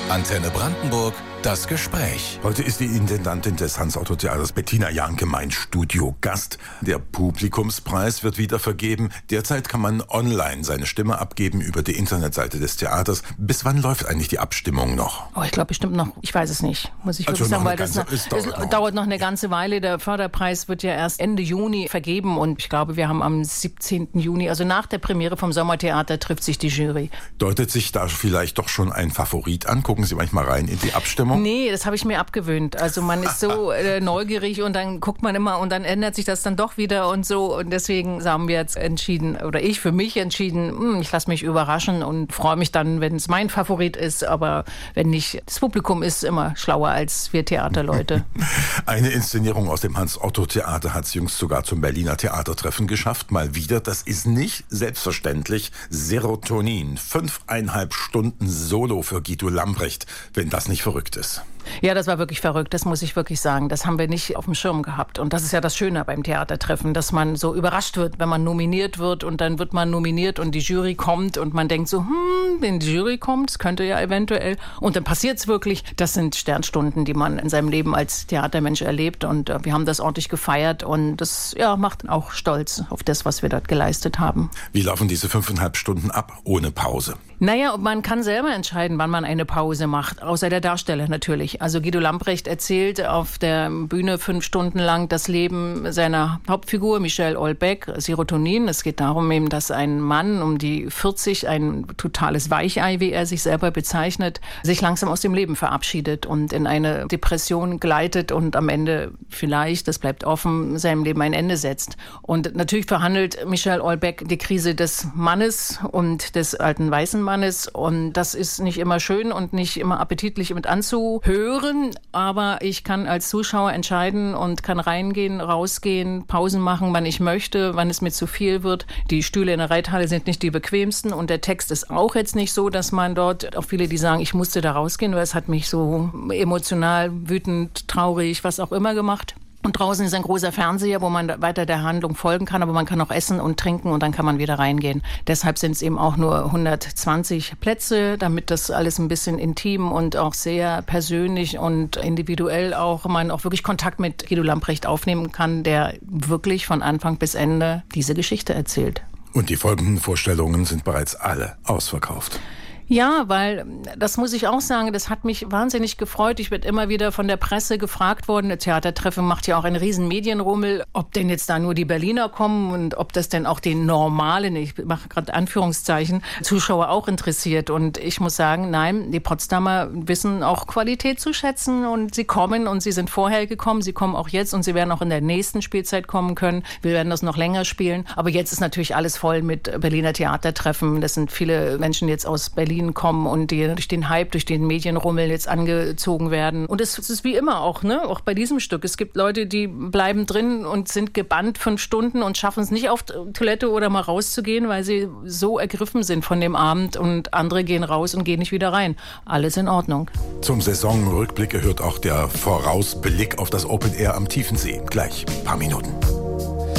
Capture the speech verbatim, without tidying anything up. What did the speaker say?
Antenne Brandenburg, das Gespräch. Heute ist die Intendantin des Hans-Otto-Theaters Bettina Janke mein Studiogast. Der Publikumspreis wird wieder vergeben. Derzeit kann man online seine Stimme abgeben über die Internetseite des Theaters. Bis wann läuft eigentlich die Abstimmung noch? Oh, ich glaube bestimmt noch, ich weiß es nicht, muss ich Also wirklich sagen, weil ganze, das es noch, dauert, es noch. dauert noch eine ganze Weile. Der Förderpreis wird ja erst Ende Juni vergeben und ich glaube, wir haben am siebzehnten Juni, also nach der Premiere vom Sommertheater, trifft sich die Jury. Deutet sich da vielleicht doch schon ein Favorit an? Gucken Sie manchmal rein in die Abstimmung? Nee, das habe ich mir abgewöhnt. Also man ist so äh, neugierig und dann guckt man immer und dann ändert sich das dann doch wieder und so. Und deswegen haben wir jetzt entschieden, oder ich für mich entschieden, mh, ich lasse mich überraschen und freue mich dann, wenn es mein Favorit ist. Aber wenn nicht, das Publikum ist immer schlauer als wir Theaterleute. Eine Inszenierung aus dem Hans-Otto-Theater hat es jüngst sogar zum Berliner Theatertreffen geschafft. Mal wieder, das ist nicht selbstverständlich. Serotonin, fünfeinhalb Stunden Solo für Guido Lambrecht, wenn das nicht verrückt ist. Ja, das war wirklich verrückt, das muss ich wirklich sagen. Das haben wir nicht auf dem Schirm gehabt. Und das ist ja das Schöne beim Theatertreffen, dass man so überrascht wird, wenn man nominiert wird und dann wird man nominiert und die Jury kommt und man denkt so, hm, wenn die Jury kommt, das könnte ja eventuell. Und dann passiert es wirklich. Das sind Sternstunden, die man in seinem Leben als Theatermensch erlebt und äh, wir haben das ordentlich gefeiert und das ja, macht auch stolz auf das, was wir dort geleistet haben. Wie laufen diese fünfeinhalb Stunden ab, ohne Pause? Naja, man kann selber entscheiden, wann man eine Pause macht, außer der Darsteller natürlich. Also Guido Lambrecht erzählt auf der Bühne fünf Stunden lang das Leben seiner Hauptfigur, Michel Houellebecq, Serotonin. Es geht darum eben, dass ein Mann um die vierzig, ein totales Weichei, wie er sich selber bezeichnet, sich langsam aus dem Leben verabschiedet und in eine Depression gleitet und am Ende vielleicht, das bleibt offen, seinem Leben ein Ende setzt. Und natürlich verhandelt Michel Houellebecq die Krise des Mannes und des alten weißen Mannes. Und das ist nicht immer schön und nicht immer appetitlich mit anzuhören, aber ich kann als Zuschauer entscheiden und kann reingehen, rausgehen, Pausen machen, wann ich möchte, wann es mir zu viel wird. Die Stühle in der Reithalle sind nicht die bequemsten und der Text ist auch jetzt nicht so, dass man dort, auch viele, die sagen, ich musste da rausgehen, weil es hat mich so emotional, wütend, traurig, was auch immer gemacht. Und draußen ist ein großer Fernseher, wo man weiter der Handlung folgen kann, aber man kann auch essen und trinken und dann kann man wieder reingehen. Deshalb sind es eben auch nur hundertzwanzig Plätze, damit das alles ein bisschen intim und auch sehr persönlich und individuell auch man auch wirklich Kontakt mit Guido Lambrecht aufnehmen kann, der wirklich von Anfang bis Ende diese Geschichte erzählt. Und die folgenden Vorstellungen sind bereits alle ausverkauft. Ja, weil, das muss ich auch sagen, das hat mich wahnsinnig gefreut. Ich bin immer wieder von der Presse gefragt worden, der Theatertreffen macht ja auch einen riesen Medienrummel, ob denn jetzt da nur die Berliner kommen und ob das denn auch den normalen, ich mache gerade Anführungszeichen, Zuschauer auch interessiert. Und ich muss sagen, nein, die Potsdamer wissen auch Qualität zu schätzen und sie kommen und sie sind vorher gekommen, sie kommen auch jetzt und sie werden auch in der nächsten Spielzeit kommen können. Wir werden das noch länger spielen. Aber jetzt ist natürlich alles voll mit Berliner Theatertreffen. Das sind viele Menschen jetzt aus Berlin kommen und die durch den Hype, durch den Medienrummel jetzt angezogen werden. Und es ist wie immer auch, ne, auch bei diesem Stück. Es gibt Leute, die bleiben drin und sind gebannt fünf Stunden und schaffen es nicht auf Toilette oder mal rauszugehen, weil sie so ergriffen sind von dem Abend und andere gehen raus und gehen nicht wieder rein. Alles in Ordnung. Zum Saisonrückblick gehört auch der Vorausblick auf das Open Air am Tiefensee. Gleich, ein paar Minuten.